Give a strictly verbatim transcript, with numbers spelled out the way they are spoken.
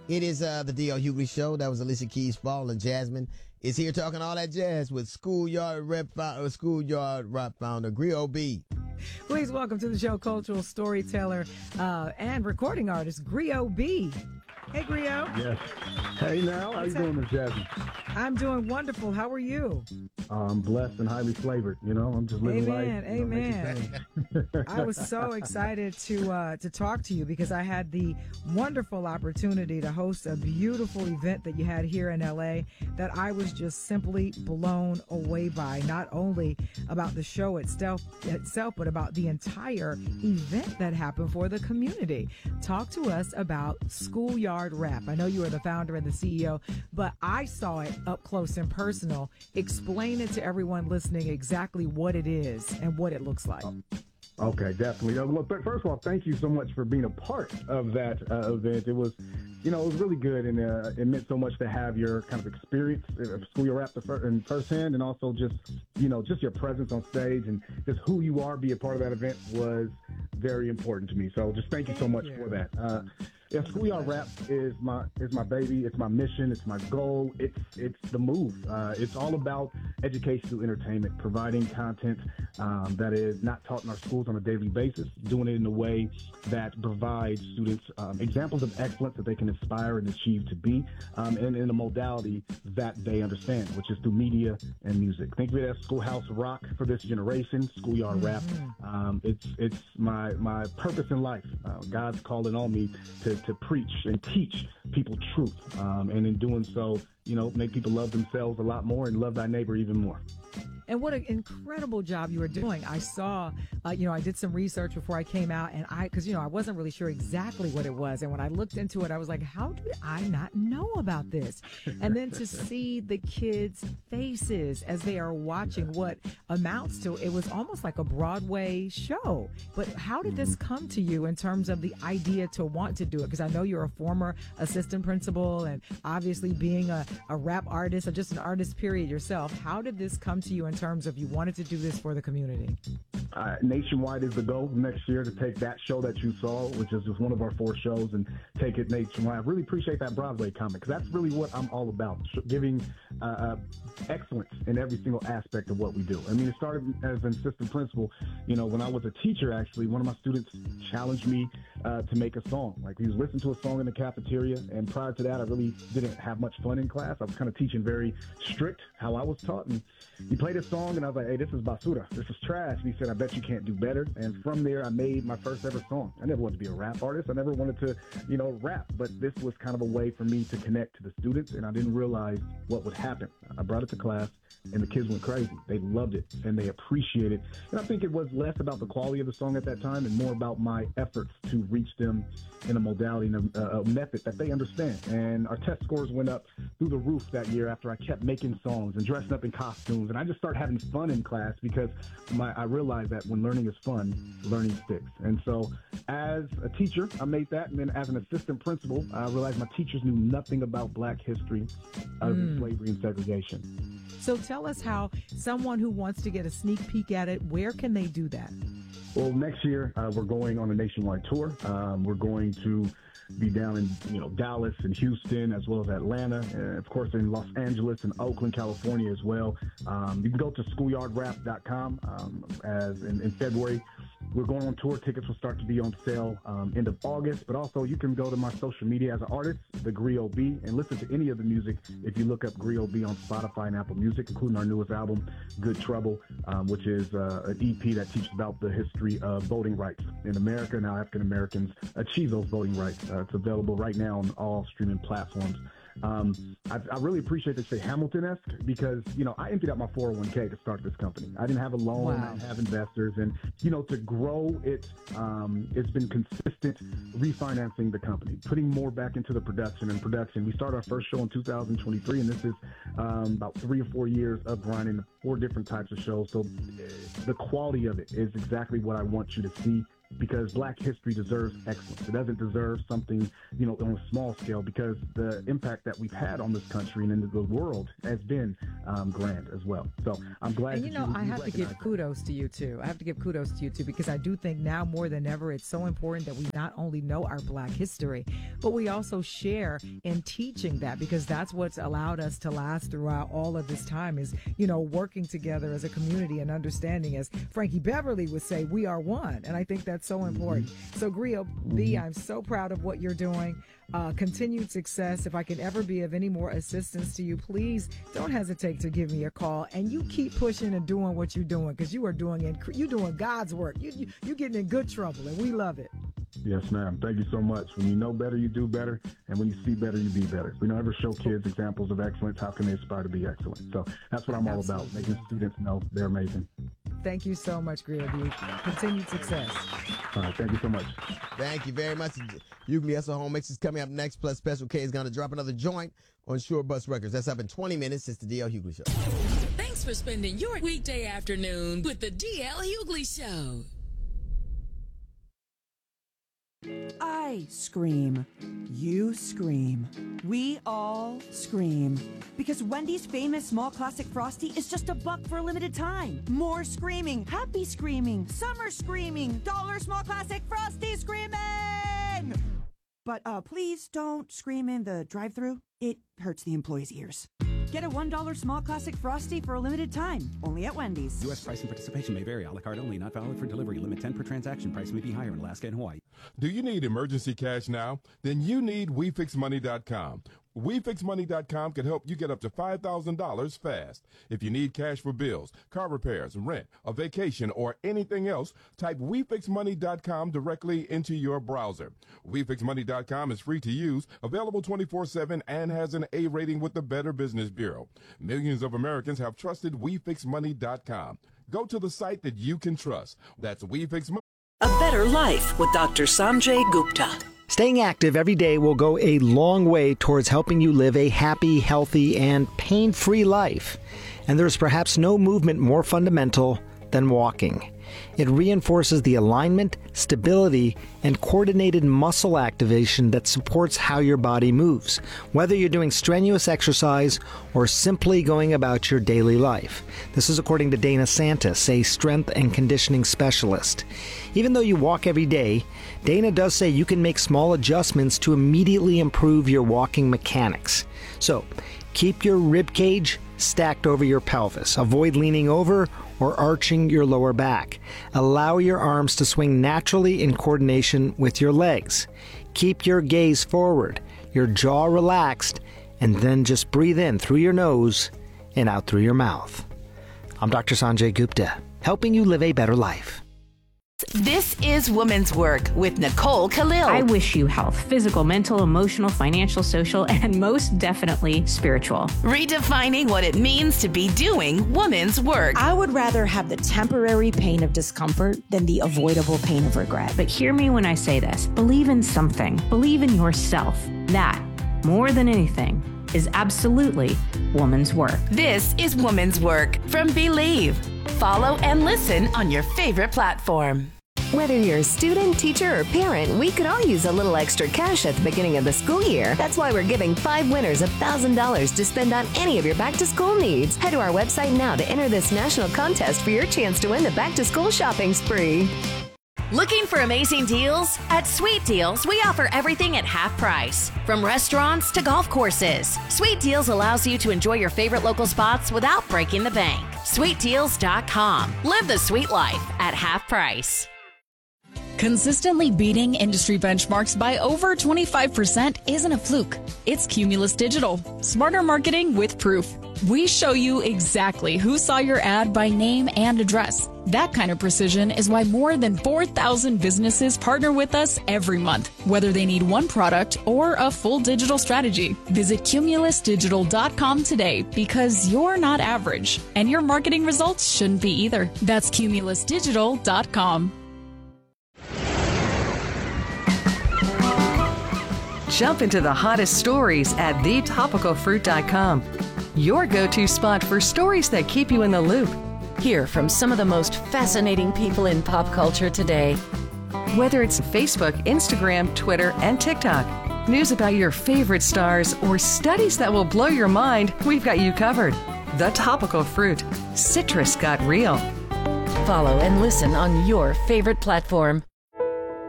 It is uh, the D L Hughley Show. That was Alicia Keys, Fall, and Jasmine is here talking all that jazz with Schoolyard Rep, uh, Schoolyard Rap founder Griot B. Please welcome to the show cultural storyteller uh, and recording artist Griot B. Hey, Griot. Yes. Hey, now. How you doing, Miss Jasmine? I'm doing wonderful. How are you? I'm blessed and highly flavored. You know, I'm just living amen, life. Amen. Amen. I was so excited to uh, to talk to you because I had the wonderful opportunity to host a beautiful event that you had here in L A that I was just simply blown away by. Not only about the show itself, itself, but about the entire event that happened for the community. Talk to us about Schoolyard Rap. I know you are the founder and the C E O, but I saw it up close and personal. Explain it to everyone listening exactly what it is and what it looks like. Okay, definitely. Uh, well, first of all, thank you so much for being a part of that uh, event. It was, you know, it was really good, and uh, it meant so much to have your kind of experience of Schoolyard Rap in firsthand, and also just, you know, just your presence on stage and just who you are, be a part of that event was very important to me. So just thank you so much for that. Uh, Yeah, Schoolyard Rap is my is my baby. It's my mission. It's my goal. It's it's the move. Uh, it's all about education through entertainment, providing content um, that is not taught in our schools on a daily basis, doing it in a way that provides students um, examples of excellence that they can aspire and achieve to be, um, and in a modality that they understand, which is through media and music. Think of it as schoolhouse rock for this generation. Schoolyard Rap. Um, it's it's my my purpose in life. Uh, God's calling on me to. to preach and teach people truth, um, and in doing so, you know, make people love themselves a lot more and love thy neighbor even more. And what an incredible job you were doing. I saw, uh, you know, I did some research before I came out, and I, because, you know, I wasn't really sure exactly what it was. And when I looked into it, I was like, how did I not know about this? And then to see the kids' faces as they are watching what amounts to, it was almost like a Broadway show. But how did this come to you in terms of the idea to want to do it? Because I know you're a former assistant principal and obviously being a, a rap artist or just an artist period yourself. How did this come to you in terms of you wanted to do this for the community? Uh, nationwide is the goal next year, to take that show that you saw, which is just one of our four shows, and take it nationwide. I really appreciate that Broadway comment, because that's really what I'm all about, giving uh, uh, excellence in every single aspect of what we do. I mean, it started as an assistant principal. You know, when I was a teacher, actually, one of my students challenged me uh, to make a song. Like, he was listening to a song in the cafeteria, and prior to that, I really didn't have much fun in class. I was kind of teaching very strict, how I was taught, and he played a song, and I was like, hey, this is basura. This is trash. And he said, I bet you can't do better. And from there, I made my first ever song. I never wanted to be a rap artist. I never wanted to, you know, rap. But this was kind of a way for me to connect to the students, and I didn't realize what would happen. I brought it to class, and the kids went crazy. They loved it, and they appreciated it. And I think it was less about the quality of the song at that time and more about my efforts to reach them in a modality and a, a method that they understand. And our test scores went up through the roof that year after I kept making songs and dressing up in costumes. And I just started having fun in class, because my, I realized that when learning is fun, learning sticks. And so as a teacher, I made that. And then as an assistant principal, I realized my teachers knew nothing about Black history other than mm. slavery and segregation. So tell us how someone who wants to get a sneak peek at it, where can they do that? Well, next year, uh, we're going on a nationwide tour. Um, we're going to be down in, you know, Dallas and Houston, as well as Atlanta, and of course in Los Angeles and Oakland, California as well. Um, you can go to schoolyard rap dot com um, as in, in February. We're going on tour. Tickets will start to be on sale um, end of August, but also you can go to my social media as an artist, the Griot B, and listen to any of the music if you look up Griot B on Spotify and Apple Music, including our newest album, Good Trouble, um, which is uh, an E P that teaches about the history of voting rights in America and how African Americans achieve those voting rights. Uh, it's available right now on all streaming platforms. Um, I, I really appreciate that you say Hamilton-esque, because, you know, I emptied out my four oh one k to start this company. I didn't have a loan, wow. I didn't have investors, and, you know, to grow it, um, it's been consistent refinancing the company, putting more back into the production and production. We started our first show in two thousand twenty-three, and this is um, about three or four years of grinding four different types of shows. So uh, the quality of it is exactly what I want you to see because Black history deserves excellence. It doesn't deserve something, you know, on a small scale, because the impact that we've had on this country and in the world has been um, grand as well. So I'm glad. And you that know, you, I you have to give recognize kudos to you too. I have to give kudos to you too, because I do think now more than ever, it's so important that we not only know our Black history, but we also share in teaching that, because that's what's allowed us to last throughout all of this time is, you know, working together as a community and understanding, as Frankie Beverly would say, we are one. And I think that's so important. Mm-hmm. So Grio B, I'm so proud of what you're doing. Uh, continued success. If I can ever be of any more assistance to you, please don't hesitate to give me a call. And you keep pushing and doing what you're doing, because you are doing it. You're doing God's work. You, you, you're getting in good trouble, and we love it. Yes, ma'am. Thank you so much. When you know better, you do better. And when you see better, you be better. We don't ever show kids examples of excellence. How can they aspire to be excellent? So that's what I'm all Absolutely. about, making students know they're amazing. Thank you so much, Grio B. Continued success. All right. Thank you so much. Thank you very much. Ugly S O Home Mix is coming up next, plus Special K is going to drop another joint on Shore Bus Records. That's up in twenty minutes. It's the D L Hughley Show. Thanks for spending your weekday afternoon with the D L Hughley Show. I scream. You scream. We all scream. Because Wendy's famous small classic Frosty is just a buck for a limited time. More screaming. Happy screaming. Summer screaming. Dollar small classic Frosty screaming! But uh, please don't scream in the drive-thru. It hurts the employees' ears. Get a one dollar small classic Frosty for a limited time. Only at Wendy's. U S price and participation may vary. A la carte only. Not valid for delivery. Limit ten per transaction. Price may be higher in Alaska and Hawaii. Do you need emergency cash now? Then you need We Fix Money dot com. We Fix Money dot com can help you get up to five thousand dollars fast. If you need cash for bills, car repairs, rent, a vacation, or anything else, type We Fix Money dot com directly into your browser. We Fix Money dot com is free to use, available twenty-four seven, and has an A rating with the Better Business Bureau. Millions of Americans have trusted We Fix Money dot com. Go to the site that you can trust. That's We Fix Money. A Better Life with Doctor Sanjay Gupta. Staying active every day will go a long way towards helping you live a happy, healthy, and pain-free life. And there's perhaps no movement more fundamental than walking. It reinforces the alignment, stability, and coordinated muscle activation that supports how your body moves, whether you're doing strenuous exercise or simply going about your daily life. This is according to Dana Santis, a strength and conditioning specialist. Even though you walk every day, Dana does say you can make small adjustments to immediately improve your walking mechanics. So, keep your rib cage stacked over your pelvis. Avoid leaning over or arching your lower back. Allow your arms to swing naturally in coordination with your legs. Keep your gaze forward, your jaw relaxed, and then just breathe in through your nose and out through your mouth. I'm Doctor Sanjay Gupta, helping you live a better life. This is Woman's Work with Nicole Khalil. I wish you health, physical, mental, emotional, financial, social, and most definitely spiritual. Redefining what it means to be doing woman's work. I would rather have the temporary pain of discomfort than the avoidable pain of regret. But hear me when I say this. Believe in something. Believe in yourself. That, more than anything, is absolutely woman's work. This is Woman's Work from Believe. Follow and listen on your favorite platform. Whether you're a student, teacher, or parent, we could all use a little extra cash at the beginning of the school year. That's why we're giving five winners one thousand dollars to spend on any of your back-to-school needs. Head to our website now to enter this national contest for your chance to win the back-to-school shopping spree. Looking for amazing deals? At Sweet Deals, we offer everything at half price. From restaurants to golf courses, Sweet Deals allows you to enjoy your favorite local spots without breaking the bank. sweet deals dot com. Live the sweet life at half price. Consistently beating industry benchmarks by over twenty-five percent isn't a fluke. It's Cumulus Digital. Smarter marketing with proof. We show you exactly who saw your ad by name and address. That kind of precision is why more than four thousand businesses partner with us every month, whether they need one product or a full digital strategy. Visit Cumulus Digital dot com today because you're not average, and your marketing results shouldn't be either. That's Cumulus Digital dot com. Jump into the hottest stories at the topical fruit dot com. Your go-to spot for stories that keep you in the loop. Hear from some of the most fascinating people in pop culture today. Whether it's Facebook, Instagram, Twitter, and TikTok, news about your favorite stars, or studies that will blow your mind, we've got you covered. The Topical Fruit. Citrus got real. Follow and listen on your favorite platform.